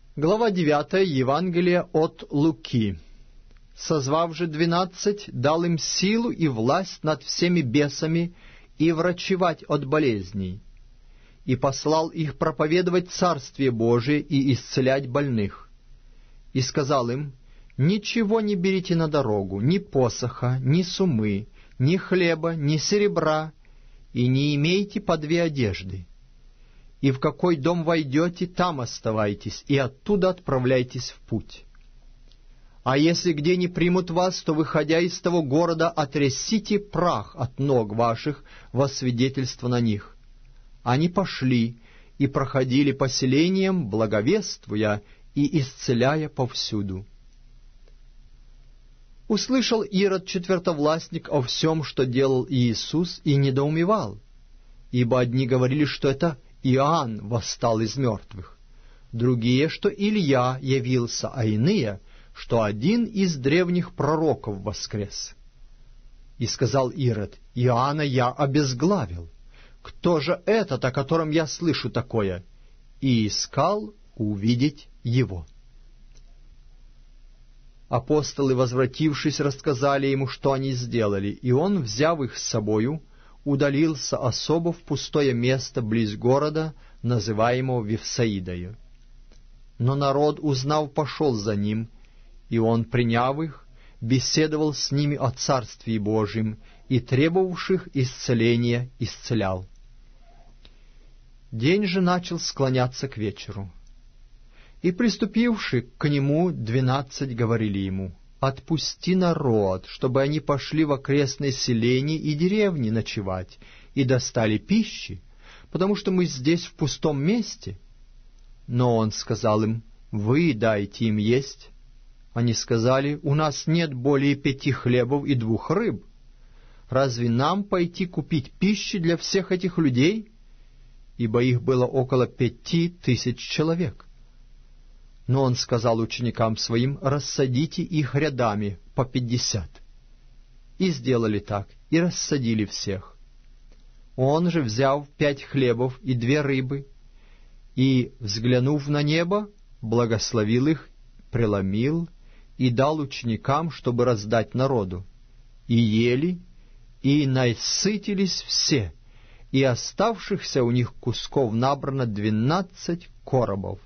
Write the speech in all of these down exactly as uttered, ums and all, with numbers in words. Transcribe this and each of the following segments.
Глава девятая. Евангелие от Луки. «Созвав же двенадцать, дал им силу и власть над всеми бесами и врачевать от болезней, и послал их проповедовать Царствие Божие и исцелять больных. И сказал им: ничего не берите на дорогу, ни посоха, ни сумы, ни хлеба, ни серебра, и не имейте по две одежды. И в какой дом войдете, там оставайтесь, и оттуда отправляйтесь в путь. А если где не примут вас, то, выходя из того города, отрясите прах от ног ваших во свидетельство на них». Они пошли и проходили по селениям, благовествуя и исцеляя повсюду. Услышал Ирод четвертовластник о всем, что делал Иисус, и недоумевал, ибо одни говорили, что это Иоанн восстал из мертвых, другие, что Илья явился, а иные, что один из древних пророков воскрес. И сказал Ирод: Иоанна я обезглавил. Кто же этот, о котором я слышу такое? И искал увидеть его. Апостолы, возвратившись, рассказали ему, что они сделали, и он, взяв их с собою, удалился особо в пустое место близ города, называемого Вифсаидою. Но народ, узнав, пошел за ним, и он, приняв их, беседовал с ними о Царствии Божьем, и требовавших исцеления исцелял. День же начал склоняться к вечеру. И, приступивши к нему, двенадцать говорили ему: «Отпусти народ, чтобы они пошли в окрестные селения и деревни ночевать, и достали пищи, потому что мы здесь в пустом месте». Но он сказал им: «Вы дайте им есть». Они сказали: «У нас нет более пяти хлебов и двух рыб. Разве нам пойти купить пищи для всех этих людей?» Ибо их было около пяти тысяч человек. Но он сказал ученикам своим: «Рассадите их рядами по пятьдесят». И сделали так, и рассадили всех. Он же, взяв пять хлебов и две рыбы, и, взглянув на небо, благословил их, преломил и дал ученикам, чтобы раздать народу. И ели, и насытились все, и оставшихся у них кусков набрано двенадцать коробов.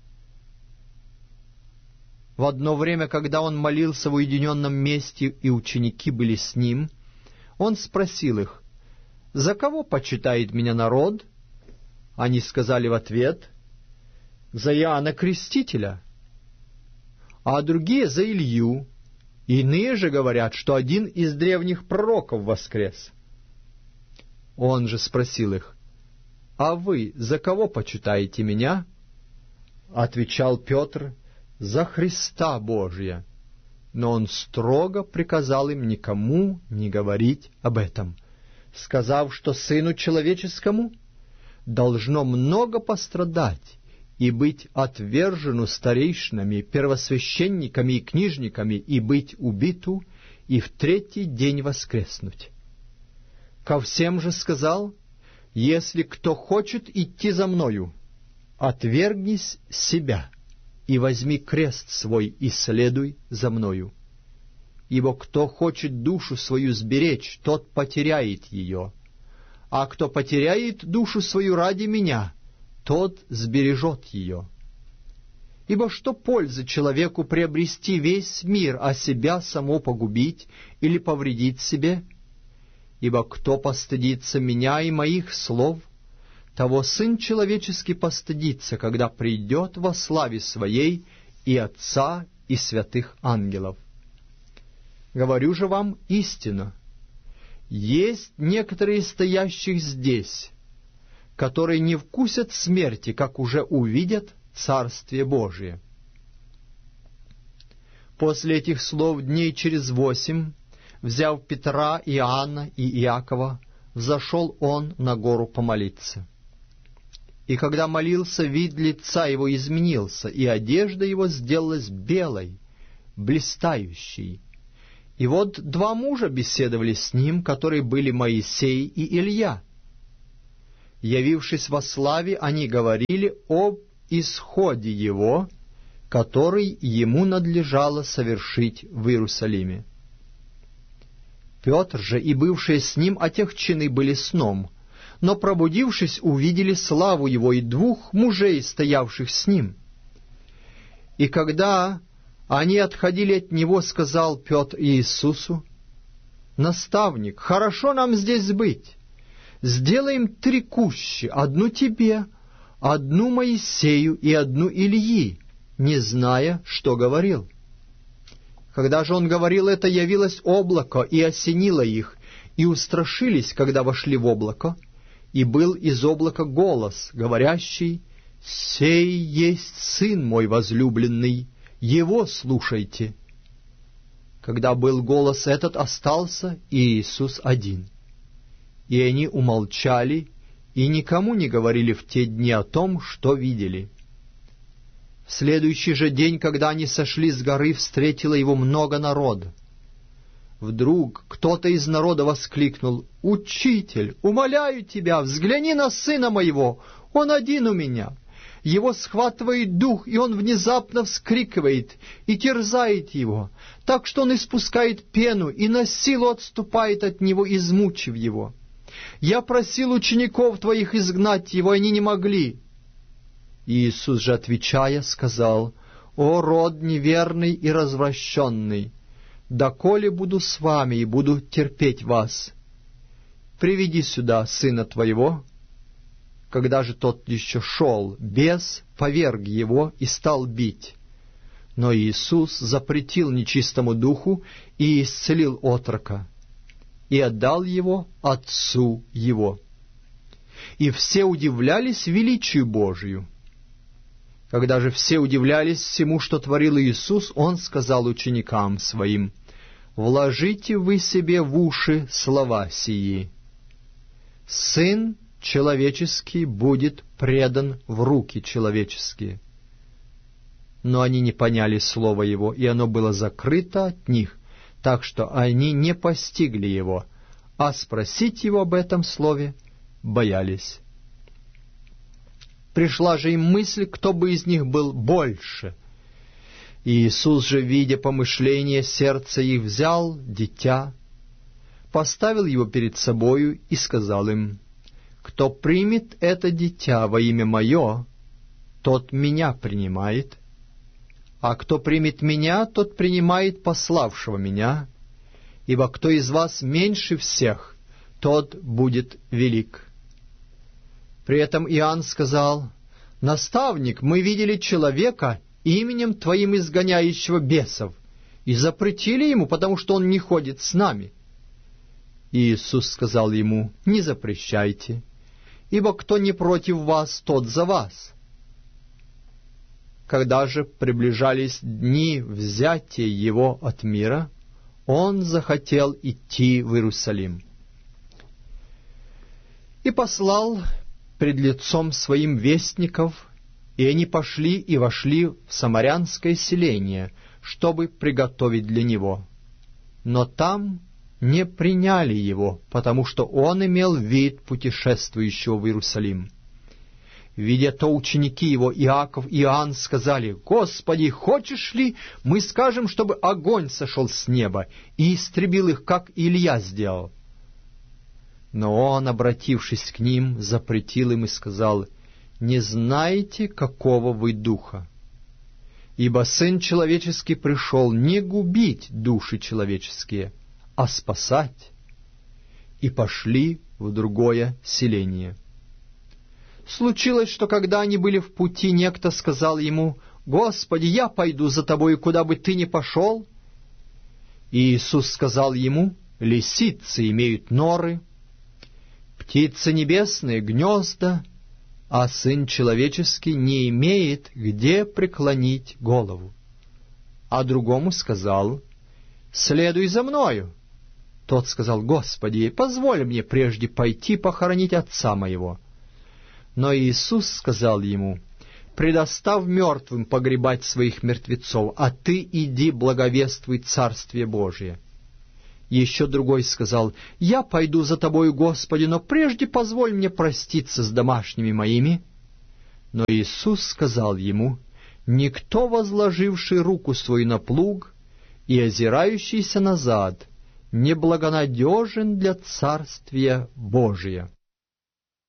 В одно время, когда он молился в уединенном месте, и ученики были с ним, он спросил их: «За кого почитает меня народ?» Они сказали в ответ: «За Иоанна Крестителя, а другие за Илью. Иные же говорят, что один из древних пророков воскрес». Он же спросил их: «А вы за кого почитаете меня?» Отвечал Петр: «За Христа Божия». Но он строго приказал им никому не говорить об этом, сказав, что Сыну Человеческому должно много пострадать и быть отвержену старейшинами, первосвященниками и книжниками, и быть убиту, и в третий день воскреснуть. Ко всем же сказал: «Если кто хочет идти за мною, отвергнись себя, и возьми крест свой, и следуй за мною. Ибо кто хочет душу свою сберечь, тот потеряет ее, а кто потеряет душу свою ради меня, тот сбережет ее. Ибо что пользы человеку приобрести весь мир, а себя само погубить или повредить себе? Ибо кто постыдится меня и моих слов, того Сын Человеческий постыдится, когда придет во славе Своей и Отца, и святых ангелов. Говорю же вам истину. Есть некоторые из стоящих здесь, которые не вкусят смерти, как уже увидят Царствие Божие». После этих слов дней через восемь, взяв Петра, Иоанна и Иакова, взошел он на гору помолиться. И когда молился, вид лица его изменился, и одежда его сделалась белой, блистающей. И вот два мужа беседовали с ним, которые были Моисей и Илья. Явившись во славе, они говорили об исходе его который ему надлежало совершить в Иерусалиме. Петр же и бывшие с ним отягчены были сном, но, пробудившись, увидели славу его и двух мужей, стоявших с ним. И когда они отходили от него, сказал Петр Иисусу: «Наставник, хорошо нам здесь быть. Сделаем три кущи, одну тебе, одну Моисею и одну Илии», не зная, что говорил. Когда же он говорил это, явилось облако и осенило их, и устрашились, когда вошли в облако, и был из облака голос, говорящий: «Сей есть Сын мой возлюбленный, Его слушайте». Когда был голос этот, остался Иисус один. И они умолчали, и никому не говорили в те дни о том, что видели. В следующий же день, когда они сошли с горы, встретило его много народа. Вдруг кто-то из народа воскликнул: «Учитель, умоляю тебя, взгляни на сына моего, он один у меня. Его схватывает дух, и он внезапно вскрикивает и терзает его, так что он испускает пену и на силу отступает от него, измучив его. Я просил учеников твоих изгнать его, они не могли». Иисус же, отвечая, сказал: «О, род неверный и развращенный, доколе буду с вами и буду терпеть вас? Приведи сюда сына твоего». Когда же тот еще шел, бес поверг его и стал бить. Но Иисус запретил нечистому духу и исцелил отрока, и отдал его отцу его. И все удивлялись величию Божию. Когда же все удивлялись всему, что творил Иисус, Он сказал ученикам Своим: «Вложите вы себе в уши слова сии. Сын человеческий будет предан в руки человеческие». Но они не поняли слова Его, и оно было закрыто от них, так что они не постигли Его, а спросить Его об этом слове боялись. Пришла же им мысль, кто бы из них был больше. И Иисус же, видя помышление сердца их, взял дитя, поставил его перед собою и сказал им: «Кто примет это дитя во имя Мое, тот Меня принимает, а кто примет Меня, тот принимает пославшего Меня, ибо кто из вас меньше всех, тот будет велик». При этом Иоанн сказал: «Наставник, мы видели человека, именем Твоим изгоняющего бесов, и запретили ему, потому что он не ходит с нами». И Иисус сказал ему: «Не запрещайте, ибо кто не против вас, тот за вас». Когда же приближались дни взятия его от мира, он захотел идти в Иерусалим. И послал пред лицом своим вестников, и они пошли и вошли в самарянское селение, чтобы приготовить для него. Но там не приняли его, потому что он имел вид путешествующего в Иерусалим. Видя то, ученики его, Иаков и Иоанн, сказали: «Господи, хочешь ли, мы скажем, чтобы огонь сошел с неба и истребил их, как Илья сделал?» Но он, обратившись к ним, запретил им и сказал: «Не знаете, какого вы духа? Ибо Сын Человеческий пришел не губить души человеческие, а спасать». И пошли в другое селение. Случилось, что когда они были в пути, некто сказал ему: «Господи, я пойду за тобой, куда бы ты ни пошел». И Иисус сказал ему: «Лисицы имеют норы, птицы небесные — гнезда, а Сын Человеческий не имеет где преклонить голову». А другому сказал: «Следуй за мною». Тот сказал: «Господи, позволь мне прежде пойти похоронить отца моего». Но Иисус сказал ему: «Предостав мертвым погребать своих мертвецов, а ты иди благовествуй Царствие Божие». Еще другой сказал: «Я пойду за тобою, Господи, но прежде позволь мне проститься с домашними моими». Но Иисус сказал ему: Никто, возложивший руку свою на плуг и озирающийся назад, неблагонадежен для Царствия Божия».